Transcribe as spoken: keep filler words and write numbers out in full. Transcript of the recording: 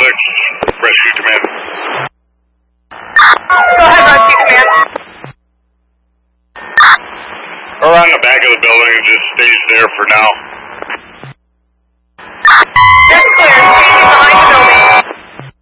six, Rescue Command. Go ahead, Rescue Command. Or on the back of the building, it just stays there for now.